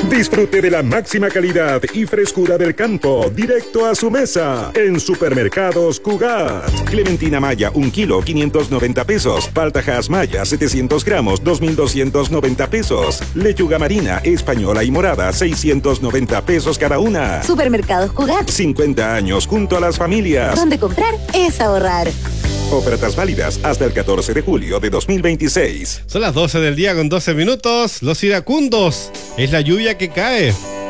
Disfrute de la máxima calidad y frescura del campo, directo a su mesa, en Supermercados Cugat. Clementina Maya, 1 kilo, 590 pesos. Paltajas Maya, 700 gramos, 2,290 pesos. Lechuga marina, española y morada, 690 pesos cada una. Supermercados Cugat. 50 años junto a las familias. Donde comprar es ahorrar. Ofertas válidas hasta el 14 de julio de 2026. Son las 12 del día con 12 minutos. Los iracundos. Es la lluvia que cae.